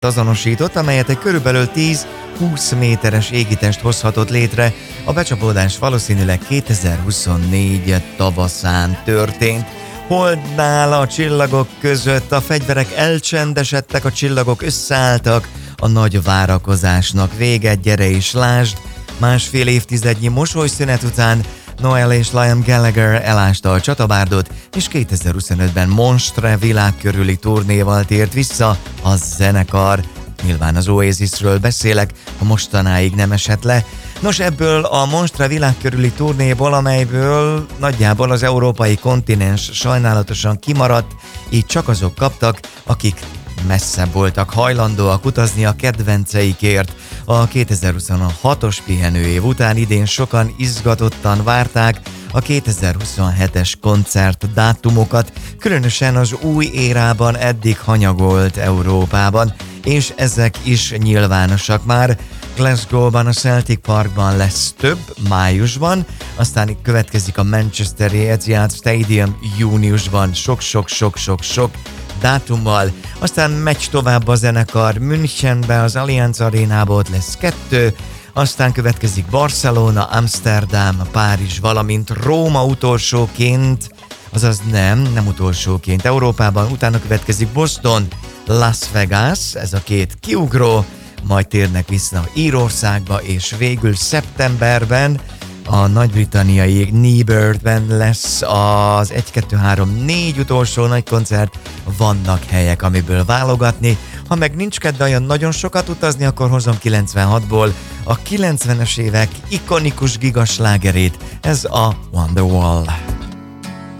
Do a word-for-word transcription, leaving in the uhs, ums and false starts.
azonosított, amelyet egy körülbelül tíz-húsz méteres égitest hozhatott létre. A becsapódás valószínűleg kétezer-huszonnégy tavaszán történt. Holdnál a csillagok között a fegyverek elcsendesedtek, a csillagok összeálltak, a nagy várakozásnak véget, gyere és lásd. Másfél évtizednyi mosolyszünet után Noel és Liam Gallagher elásta a csatabárdot, és kétezer-huszonötben monstre világkörüli turnéval tért vissza a zenekar. Nyilván az Oasisről beszélek, ha mostanáig nem esett le. Nos, ebből a monstre világkörüli turnéból, amelyből nagyjából az európai kontinens sajnálatosan kimaradt, így csak azok kaptak, akik messzebb voltak hajlandóak utazni a kedvenceikért. A kétezer-huszonhatos pihenőév után idén sokan izgatottan várták a kétezer-huszonhetes koncert dátumokat, különösen az új érában eddig hanyagolt Európában, és ezek is nyilvánosak már. Glasgow-ban, a Celtic Parkban lesz több, májusban, aztán következik a Manchesteri Etihad Stadium júniusban sok-sok-sok-sok-sok dátummal, aztán megy tovább a zenekar Münchenbe, az Allianz Arénába, ott lesz kettő, aztán következik Barcelona, Amsterdam, Párizs, valamint Róma utolsóként, azaz nem, nem utolsóként Európában, utána következik Boston, Las Vegas, ez a két kiugró, majd térnek vissza Írországba, és végül szeptemberben a nagy-britanniai Kneebirdben lesz az egy kettő három négy utolsó nagy koncert. Vannak helyek, amiből válogatni. Ha meg nincs kedve olyan nagyon sokat utazni, akkor hozom kilencvenhatból a kilencvenes évek ikonikus gigaslágerét. Ez a Wonderwall.